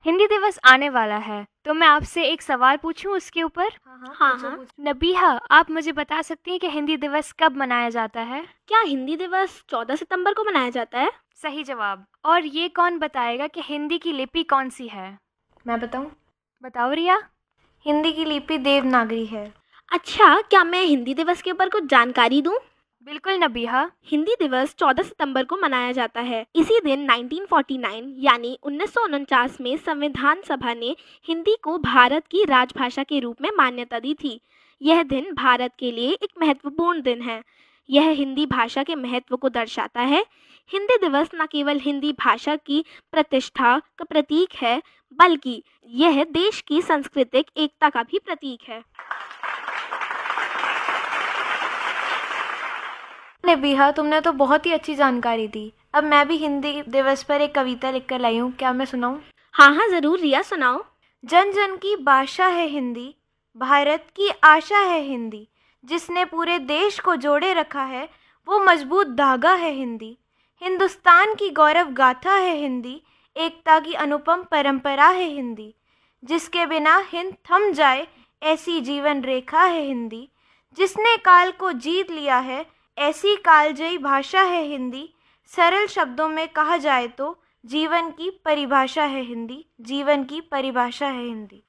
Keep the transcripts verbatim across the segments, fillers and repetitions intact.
हिंदी दिवस आने वाला है, तो मैं आपसे एक सवाल पूछूं उसके ऊपर। हाँ हाँ हाँ। नबीहा, आप मुझे बता सकती हैं कि हिंदी दिवस कब मनाया जाता है? क्या हिंदी दिवस चौदह सितंबर को मनाया जाता है? सही जवाब। और ये कौन बताएगा कि हिंदी की लिपि कौन सी है? मैं बताऊं? बताओ रिया। हिंदी की लिपि देवनागरी है। अच्छा, क्या मैं हिंदी दिवस के ऊपर कुछ जानकारी दूं? बिल्कुल नबीहा। हिंदी दिवस चौदह सितंबर को मनाया जाता है। इसी दिन उन्नीस सौ उनचास यानी उन्नीस सौ उनचास में संविधान सभा ने हिंदी को भारत की राजभाषा के रूप में मान्यता दी थी। यह दिन भारत के लिए एक महत्वपूर्ण दिन है। यह हिंदी भाषा के महत्व को दर्शाता है। हिंदी दिवस न केवल हिंदी भाषा की प्रतिष्ठा का प्रतीक है, बल्कि यह देश की सांस्कृतिक एकता का भी प्रतीक है। नबीहा, तुमने तो बहुत ही अच्छी जानकारी दी। अब मैं भी हिंदी दिवस पर एक कविता लिखकर लाई हूँ, क्या मैं सुनाऊं? हाँ हाँ जरूर रिया, सुनाओ। जन जन की भाषा है हिंदी, भारत की आशा है हिंदी, जिसने पूरे देश को जोड़े रखा है वो मजबूत धागा है हिंदी। हिंदुस्तान की गौरव गाथा है हिंदी, एकता की अनुपम परंपरा है हिंदी, जिसके बिना हिंद थम जाए ऐसी जीवन रेखा है हिंदी। जिसने काल को जीत लिया है ऐसी कालजयी भाषा है हिंदी। सरल शब्दों में कहा जाए तो जीवन की परिभाषा है हिंदी, जीवन की परिभाषा है हिंदी।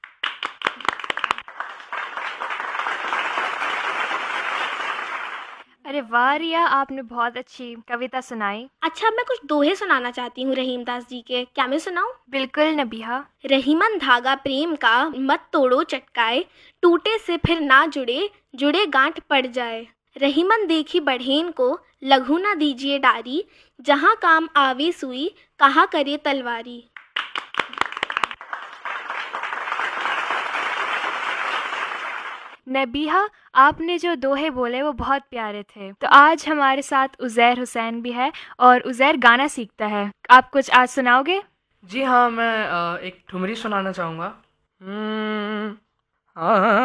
अरे वाह रिया, आपने बहुत अच्छी कविता सुनाई। अच्छा, मैं कुछ दोहे सुनाना चाहती हूँ रहीमदास जी के, क्या मैं सुनाऊं? बिल्कुल नबीहा। रहीमन धागा प्रेम का मत तोड़ो चटकाए, टूटे से फिर ना जुड़े, जुड़े गांठ पड़ जाए। रहीमन देखी बढ़ेन को लघु ना दीजिए डारी, जहाँ काम आवे सुई कहा करे तलवारी। नबीहा, आपने जो दोहे बोले वो बहुत प्यारे थे। तो आज हमारे साथ उज़ैर हुसैन भी है और उज़ैर गाना सीखता है। आप कुछ आज सुनाओगे? जी हाँ, मैं अ, एक ठुमरी सुनाना चाहूँगा। हम्म, हाँ